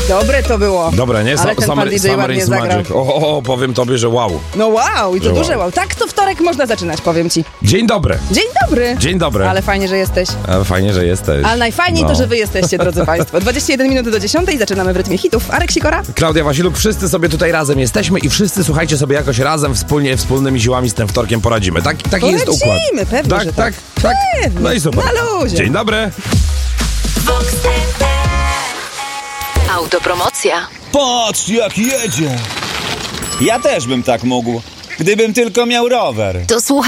Dobre to było. Dobre, nie? Ale ten pan DJ ładnie zagrał. O, powiem tobie, że wow. No wow, i to Że duże wow. wow. Tak to wtorek można zaczynać, powiem ci. Dzień dobry. Dzień dobry. Dzień dobry. Ale fajnie, że jesteś. Fajnie, że jesteś. Ale najfajniej to, że wy jesteście, drodzy państwo. 21 minut do 10 zaczynamy w rytmie hitów. Arek Sikora. Klaudia Wasiluk, wszyscy sobie tutaj razem jesteśmy i wszyscy, słuchajcie, sobie jakoś razem, wspólnymi siłami z tym wtorkiem poradzimy. Taki jest układ. Polecimy, pewnie, Tak, że tak. Pewnie. No i super. Na luzie. Dzień dobry. Autopromocja. Patrz, jak jedzie! Ja też bym tak mógł, gdybym tylko miał rower. To słuchaj